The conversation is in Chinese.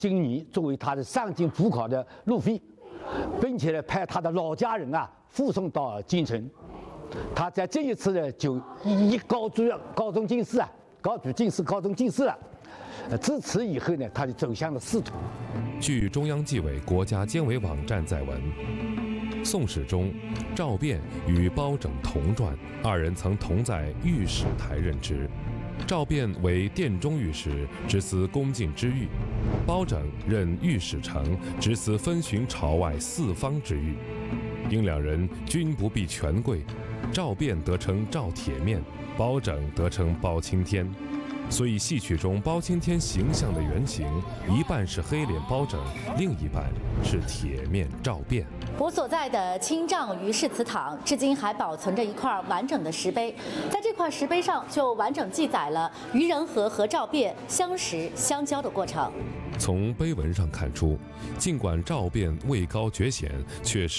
今年作为他的上京赴考的路费，并且呢派他的老家人护送到京城。他在这一次呢就高中进士高举进士、高中进士了。自此以后呢，他就走向了仕途。 据中央纪委国家监委网站载文，《宋史》中，赵汴与包拯同传，二人曾同在御史台任职。赵汴为殿中御史，执司宫禁之狱；包拯任御史丞，执司分巡朝外四方之狱。因两人均不避权贵，赵汴得称赵铁面，包拯得称包青天。所以戏曲中包青天形象的原型，一半是黑脸包拯，另一半是铁面赵汴。 我所在的清丈于氏祠堂，至今还保存着一块完整的石碑。在这块石碑上，就完整记载了于仁和和赵汴相识相交的过程。 从碑文上看出，尽管赵汴位高爵显，却